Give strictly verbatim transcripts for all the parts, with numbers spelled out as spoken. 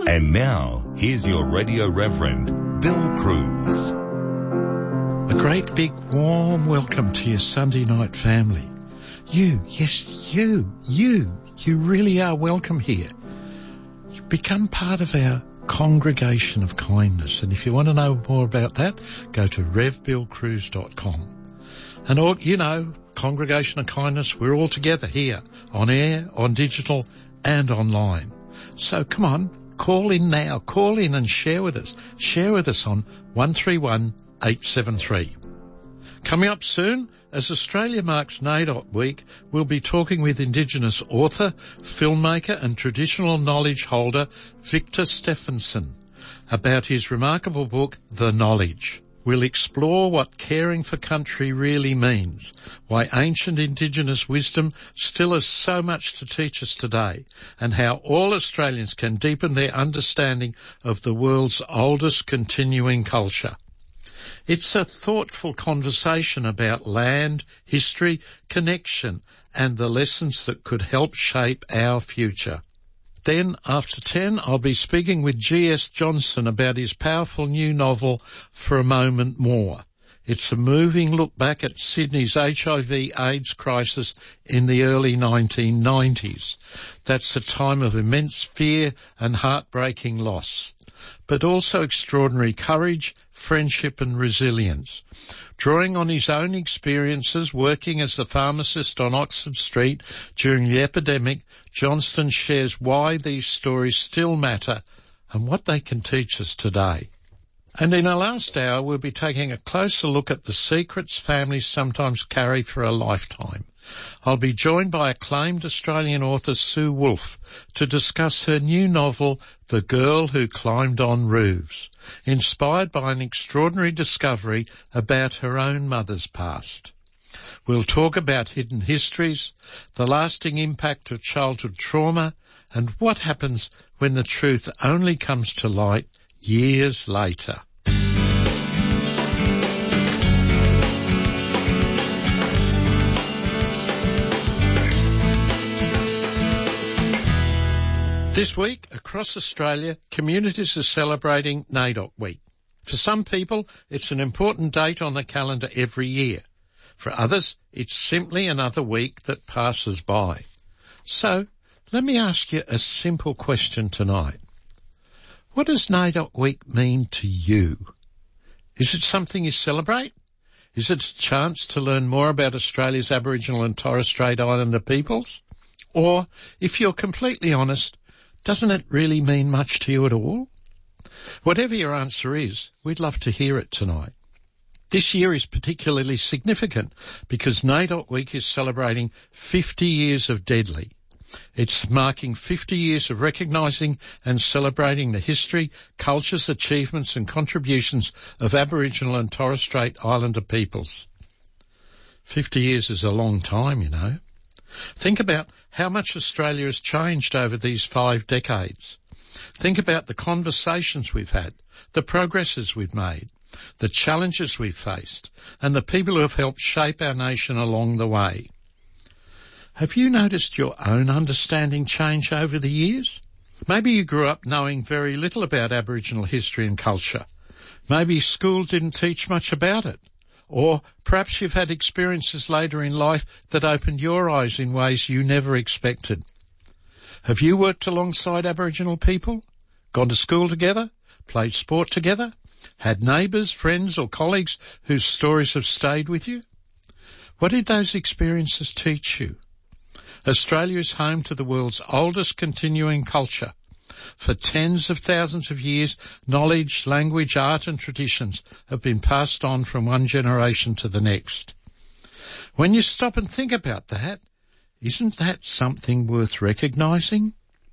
And now, here's your Radio Reverend, Bill Cruz. A great big warm welcome to your Sunday night family. You, yes, you, you, you really are welcome here. Become part of our Congregation of Kindness. And if you want to know more about that, go to rev bill cruz dot com. And all, you know, Congregation of Kindness, we're all together here, on air, on digital, and online. So come on, call in now, call in and share with us. Share with us on one three one, eight seven three. Coming up soon, as Australia marks NAIDOC Week, we'll be talking with Indigenous author, filmmaker and traditional knowledge holder Victor Stephenson about his remarkable book, The Knowledge. We'll explore what caring for country really means, why ancient Indigenous wisdom still has so much to teach us today, and how all Australians can deepen their understanding of the world's oldest continuing culture. It's a thoughtful conversation about land, history, connection, and the lessons that could help shape our future. Then, after ten, I'll be speaking with G S Johnson about his powerful new novel, For a Moment More. It's a moving look back at Sydney's H I V AIDS crisis in the early nineteen nineties. That's a time of immense fear and heartbreaking loss, but also extraordinary courage, friendship and resilience. Drawing on his own experiences working as the pharmacist on Oxford Street during the epidemic, Johnston shares why these stories still matter and what they can teach us today. And in our last hour, we'll be taking a closer look at the secrets families sometimes carry for a lifetime. I'll be joined by acclaimed Australian author Sue Wolfe to discuss her new novel, The Girl Who Climbed on Roofs, inspired by an extraordinary discovery about her own mother's past. We'll talk about hidden histories, the lasting impact of childhood trauma, and what happens when the truth only comes to light years later. This week, across Australia, communities are celebrating NAIDOC Week. For some people, it's an important date on the calendar every year. For others, it's simply another week that passes by. So, let me ask you a simple question tonight. What does NAIDOC Week mean to you? Is it something you celebrate? Is it a chance to learn more about Australia's Aboriginal and Torres Strait Islander peoples? Or, if you're completely honest, doesn't it really mean much to you at all? Whatever your answer is, we'd love to hear it tonight. This year is particularly significant because NAIDOC Week is celebrating fifty years of Deadly. It's marking fifty years of recognising and celebrating the history, cultures, achievements and contributions of Aboriginal and Torres Strait Islander peoples. Fifty years is a long time, you know. Think about how much Australia has changed over these five decades. Think about the conversations we've had, the progresses we've made, the challenges we've faced, and the people who have helped shape our nation along the way. Have you noticed your own understanding change over the years? Maybe you grew up knowing very little about Aboriginal history and culture. Maybe school didn't teach much about it. Or perhaps you've had experiences later in life that opened your eyes in ways you never expected. Have you worked alongside Aboriginal people? Gone to school together? Played sport together? Had neighbours, friends or colleagues whose stories have stayed with you? What did those experiences teach you? Australia is home to the world's oldest continuing culture. For tens of thousands of years, knowledge, language, art and traditions have been passed on from one generation to the next. When you stop and think about that, isn't that something worth recognising?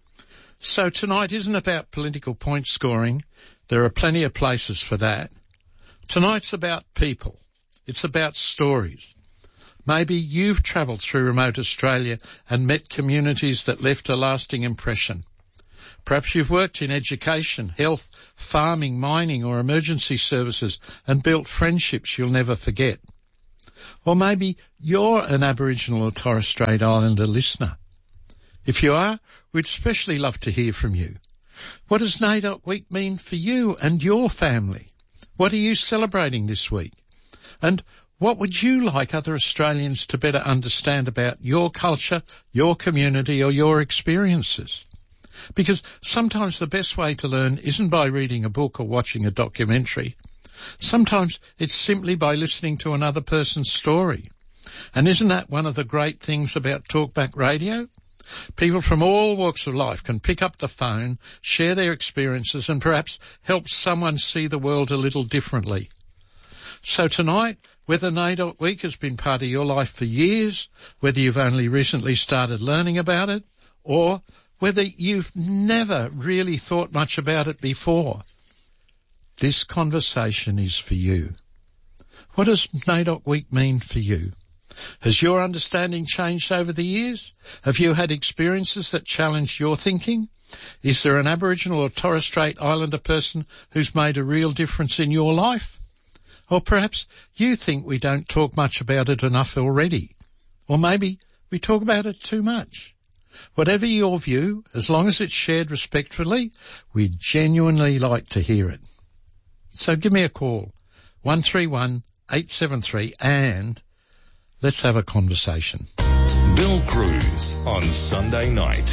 So tonight isn't about political point scoring. There are plenty of places for that. Tonight's about people. It's about stories. Maybe you've travelled through remote Australia and met communities that left a lasting impression. Perhaps you've worked in education, health, farming, mining or emergency services and built friendships you'll never forget. Or maybe you're an Aboriginal or Torres Strait Islander listener. If you are, we'd especially love to hear from you. What does NAIDOC Week mean for you and your family? What are you celebrating this week? And what would you like other Australians to better understand about your culture, your community, or your experiences? Because sometimes the best way to learn isn't by reading a book or watching a documentary. Sometimes it's simply by listening to another person's story. And isn't that one of the great things about Talkback Radio? People from all walks of life can pick up the phone, share their experiences, and perhaps help someone see the world a little differently. So tonight, whether NAIDOC Week has been part of your life for years, whether you've only recently started learning about it, or whether you've never really thought much about it before, this conversation is for you. What does NAIDOC Week mean for you? Has your understanding changed over the years? Have you had experiences that challenged your thinking? Is there an Aboriginal or Torres Strait Islander person who's made a real difference in your life? Or perhaps you think we don't talk much about it enough already. Or maybe we talk about it too much. Whatever your view, as long as it's shared respectfully, we'd genuinely like to hear it. So give me a call, one three one, eight seven three, and let's have a conversation. Bill Cruz on Sunday night.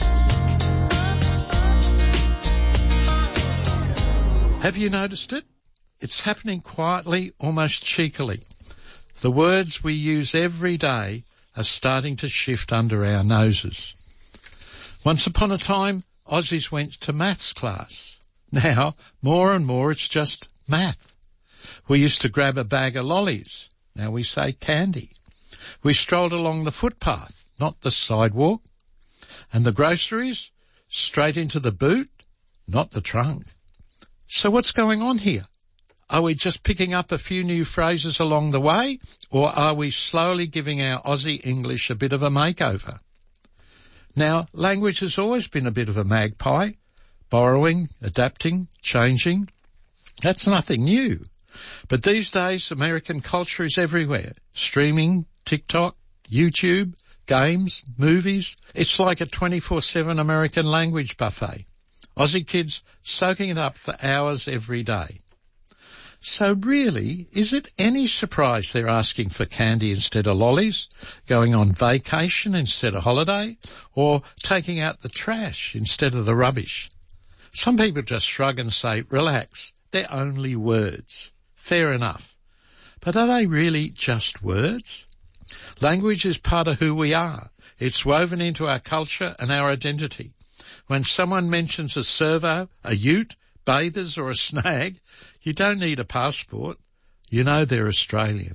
Have you noticed it? It's happening quietly, almost cheekily. The words we use every day are starting to shift under our noses. Once upon a time, Aussies went to maths class. Now, more and more, it's just math. We used to grab a bag of lollies. Now we say candy. We strolled along the footpath, not the sidewalk. And the groceries, straight into the boot, not the trunk. So what's going on here? Are we just picking up a few new phrases along the way, or are we slowly giving our Aussie English a bit of a makeover? Now, language has always been a bit of a magpie, borrowing, adapting, changing. That's nothing new. But these days, American culture is everywhere. Streaming, TikTok, YouTube, games, movies. It's like a twenty-four seven American language buffet. Aussie kids soaking it up for hours every day. So really, is it any surprise they're asking for candy instead of lollies, going on vacation instead of holiday, or taking out the trash instead of the rubbish? Some people just shrug and say, relax, they're only words. Fair enough. But are they really just words? Language is part of who we are. It's woven into our culture and our identity. When someone mentions a servo, a ute, bathers or a snag, you don't need a passport. You know they're Australian.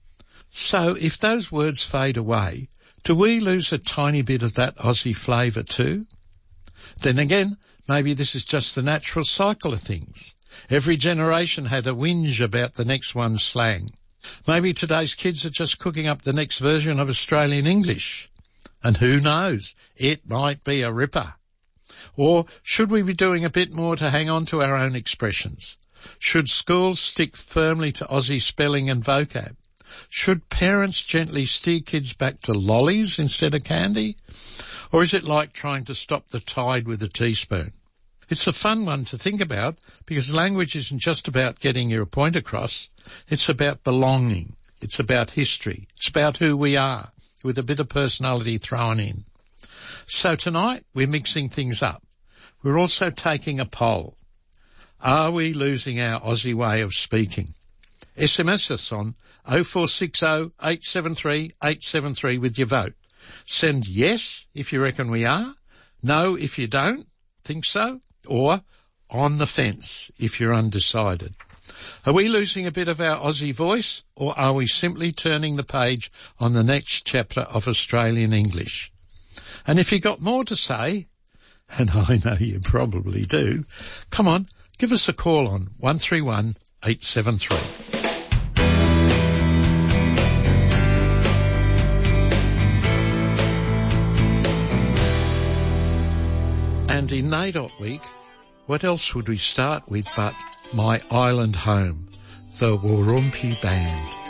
So if those words fade away, do we lose a tiny bit of that Aussie flavour too? Then again, maybe this is just the natural cycle of things. Every generation had a whinge about the next one's slang. Maybe today's kids are just cooking up the next version of Australian English. And who knows, it might be a ripper. Or should we be doing a bit more to hang on to our own expressions? Should schools stick firmly to Aussie spelling and vocab? Should parents gently steer kids back to lollies instead of candy? Or is it like trying to stop the tide with a teaspoon? It's a fun one to think about because language isn't just about getting your point across. It's about belonging. It's about history. It's about who we are, with a bit of personality thrown in. So tonight, we're mixing things up. We're also taking a poll. Are we losing our Aussie way of speaking? S M S us on oh four six oh, eight seven three, eight seven three with your vote. Send yes if you reckon we are, no if you don't think so, or on the fence if you're undecided. Are we losing a bit of our Aussie voice, or are we simply turning the page on the next chapter of Australian English? And if you've got more to say, and I know you probably do, come on, give us a call on one three one, eight seven three. And in NAIDOC Week, what else would we start with but My Island Home, the Warumpi Band.